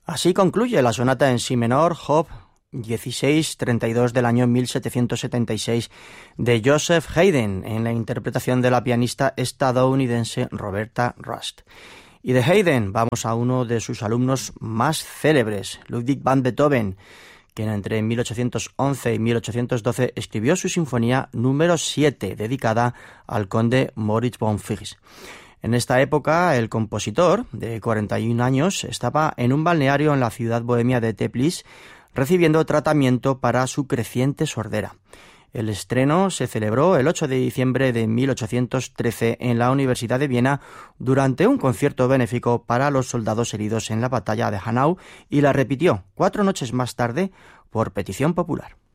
Así concluye la sonata en si menor, Op. 1632 del año 1776 de Joseph Haydn, en la interpretación de la pianista estadounidense Roberta Rust. Y de Haydn vamos a uno de sus alumnos más célebres, Ludwig van Beethoven, quien entre 1811 y 1812 escribió su sinfonía número 7, dedicada al conde Moritz von Fürst. En esta época, el compositor, de 41 años, estaba en un balneario en la ciudad bohemia de Teplitz, recibiendo tratamiento para su creciente sordera. El estreno se celebró el 8 de diciembre de 1813 en la Universidad de Viena durante un concierto benéfico para los soldados heridos en la batalla de Hanau y la repitió 4 noches más tarde por petición popular.